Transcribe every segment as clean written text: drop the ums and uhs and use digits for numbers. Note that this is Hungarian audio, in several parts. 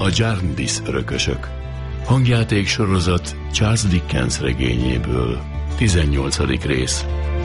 A Jarndyce örökösök. Hangjáték sorozat Charles Dickens regényéből. 18. rész.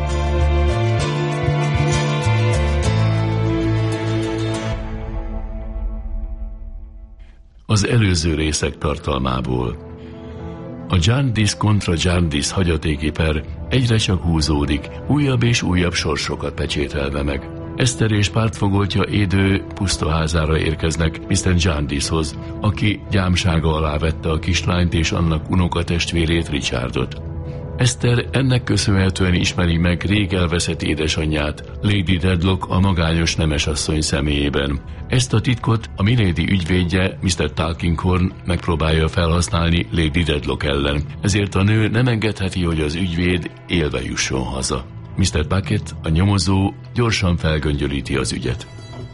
Az előző részek tartalmából. A Jarndyce kontra Jarndyce hagyatéki per egyre csak húzódik, újabb és újabb sorsokat pecsételve meg. Eszter és pártfogoltja Édő pusztaházára érkeznek Mr. Jarndycehoz, aki gyámsága alá vette a kislányt és annak unokatestvérét, Richardot. Eszter ennek köszönhetően ismeri meg rég elveszett édesanyját, Lady Dedlock a magányos nemesasszony személyében. Ezt a titkot a Milady ügyvédje, Mr. Tulkinghorn megpróbálja felhasználni Lady Dedlock ellen, ezért a nő nem engedheti, hogy az ügyvéd élve jusson haza. Mr. Bucket, a nyomozó, gyorsan felgöngyölíti az ügyet.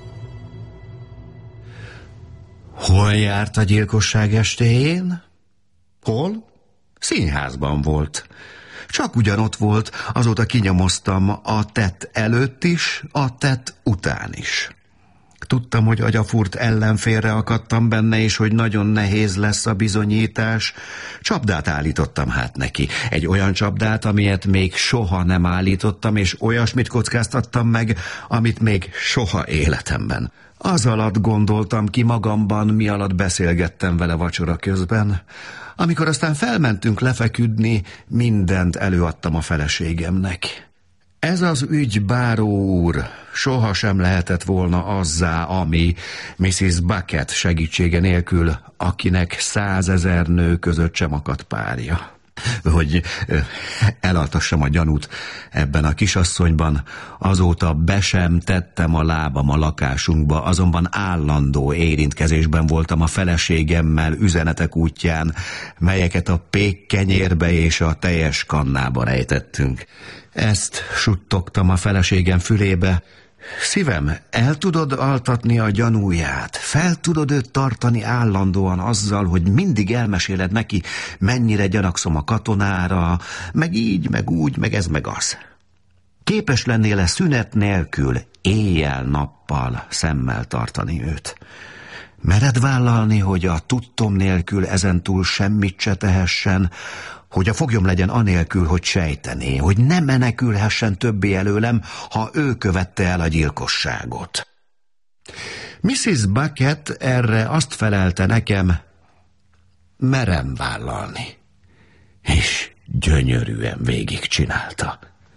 Hol járt a gyilkosság estéjén? Hol? Színházban volt. Csak ugyanott volt, azóta kinyomoztam a tett előtt is, a tett után is. Tudtam, hogy agyafurt ellenfélre akadtam benne, és hogy nagyon nehéz lesz a bizonyítás. Csapdát állítottam hát neki. Egy olyan csapdát, amilyet még soha nem állítottam, és olyasmit kockáztattam meg, amit még soha életemben. Az alatt gondoltam ki magamban, mi alatt beszélgettem vele vacsora közben. Amikor aztán felmentünk lefeküdni, mindent előadtam a feleségemnek. Ez az ügy, báró úr, sohasem lehetett volna azzá, ami Mrs. Bucket segítsége nélkül, akinek 100 000 nő között sem akadt párja. Hogy elaltassam a gyanút ebben a kisasszonyban, azóta be sem tettem a lábam a lakásunkba, azonban állandó érintkezésben voltam a feleségemmel üzenetek útján, melyeket a pékkenyérbe és a teljes kannába rejtettünk. Ezt suttogtam a feleségem fülébe. Szívem, el tudod altatni a gyanúját? Fel tudod őt tartani állandóan azzal, hogy mindig elmeséled neki, mennyire gyanakszom a katonára, meg így, meg úgy, meg ez, meg az. Képes lennél-e szünet nélkül, éjjel-nappal szemmel tartani őt? Mered vállalni, hogy a tudtom nélkül ezentúl semmit se tehessen, hogy a foglyom legyen anélkül, hogy sejtené, hogy ne menekülhessen többé előlem, ha ő követte el a gyilkosságot. Mrs. Bucket erre azt felelte nekem, merem vállalni. És gyönyörűen végigcsinálta.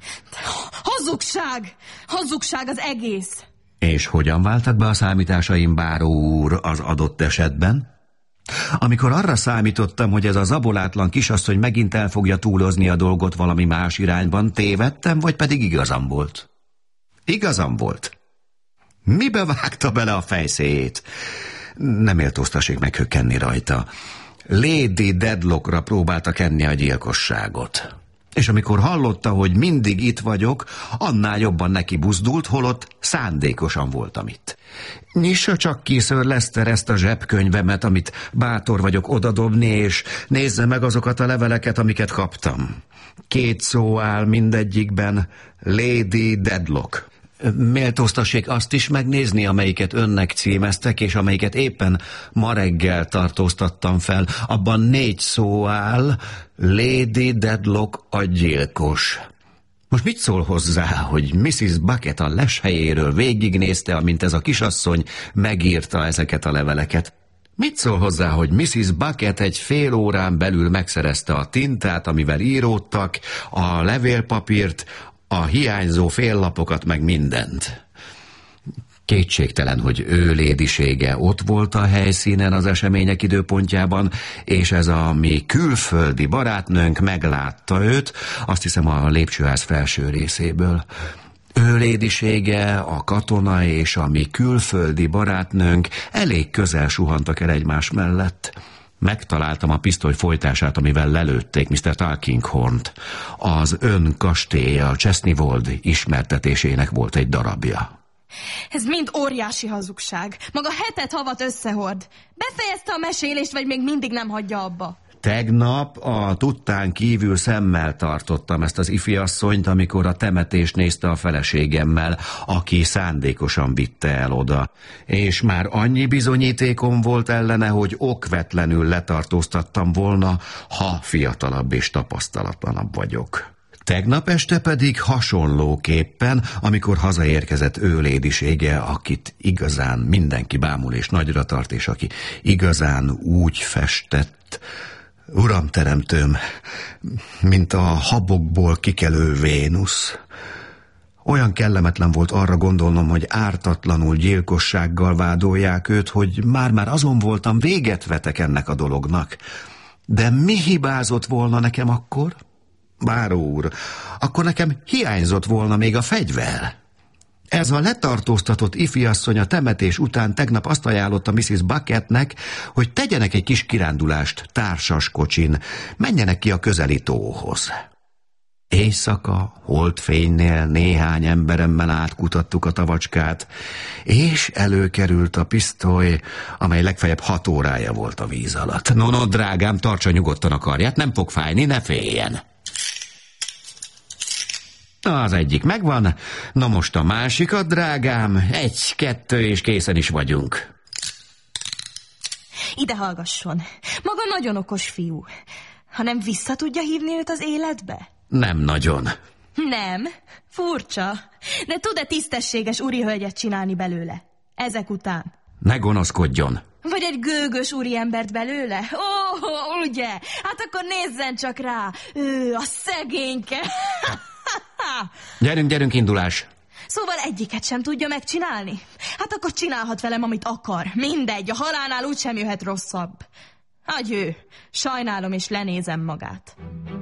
Hazugság! Hazugság az egész! És hogyan váltak be a számításaim, báró úr, az adott esetben? Amikor arra számítottam, hogy ez a zabolátlan kisasszony megint el fogja túlozni a dolgot valami más irányban, tévedtem, vagy pedig igazam volt? Igazam volt. Mibe vágta bele a fejszéjét? Nem méltóztassék meghökkenni rajta. Lady Dedlockra próbálta kenni a gyilkosságot. És amikor hallotta, hogy mindig itt vagyok, annál jobban neki buzdult, holott szándékosan voltam itt. Nyissa csak ki, Sir Lester, ezt a zsebkönyvemet, amit bátor vagyok odadobni, és nézze meg azokat a leveleket, amiket kaptam. 2 szó áll mindegyikben, Lady Dedlock. Méltóztassék azt is megnézni, amelyiket önnek címeztek, és amelyiket éppen ma reggel tartóztattam fel. Abban 4 szó áll, Lady Dedlock a gyilkos. Most mit szól hozzá, hogy Mrs. Bucket a leshelyéről végignézte, amint ez a kisasszony megírta ezeket a leveleket? Mit szól hozzá, hogy Mrs. Bucket egy fél órán belül megszerezte a tintát, amivel íródtak, a levélpapírt, a hiányzó féllapokat, meg mindent? Kétségtelen, hogy ő lédisége ott volt a helyszínen az események időpontjában, és ez a mi külföldi barátnőnk meglátta őt, azt hiszem a lépcsőház felső részéből. Ő lédisége, a katona és a mi külföldi barátnőnk elég közel suhantak el egymás mellett. Megtaláltam a pisztoly folytását, amivel lelőtték Mr. Tulkinghornt. Az ön kastélya, a Chesney Wold ismertetésének volt egy darabja. Ez mind óriási hazugság. Maga 7 havat összehord. Befejezte a mesélést, vagy még mindig nem hagyja abba? Tegnap a tudtán kívül szemmel tartottam ezt az ifiasszonyt, amikor a temetést nézte a feleségemmel, aki szándékosan vitte el oda. És már annyi bizonyítékom volt ellene, hogy okvetlenül letartóztattam volna, ha fiatalabb és tapasztalatlanabb vagyok. Tegnap este pedig hasonlóképpen, amikor hazaérkezett őlédisége, akit igazán mindenki bámul és nagyra tart, és aki igazán úgy festett, Uram teremtőm, mint a habokból kikelő Vénusz. Olyan kellemetlen volt arra gondolnom, hogy ártatlanul gyilkossággal vádolják őt, hogy már azon voltam, véget vetek ennek a dolognak. De mi hibázott volna nekem akkor? Báró úr, akkor nekem hiányzott volna még a fegyver. Ez a letartóztatott ifiasszony a temetés után tegnap azt ajánlotta Mrs. Bucketnek, hogy tegyenek egy kis kirándulást társas kocsin, menjenek ki a közeli tóhoz. Éjszaka, holdfénynél néhány emberemmel átkutattuk a tavacskát, és előkerült a pisztoly, amely legfeljebb 6 órája volt a víz alatt. No, drágám, tartsa nyugodtan a karját, nem fog fájni, ne féljen. Az egyik megvan, na most a másikat, drágám, 1, 2 és készen is vagyunk. Ide hallgasson, maga nagyon okos fiú. Hanem vissza tudja hívni őt az életbe? Nem nagyon. Nem? Furcsa. De tud-e tisztességes úrihölgyet csinálni belőle? Ezek után. Ne gonoszkodjon. Vagy egy gőgös úriembert belőle? Ó, ugye? Hát akkor nézzen csak rá. Ő a szegényke. Gyerünk, indulás. Szóval egyiket sem tudja megcsinálni? Hát akkor csinálhat velem, amit akar. Mindegy, a halálnál úgysem jöhet rosszabb. Adjő, sajnálom és lenézem magát.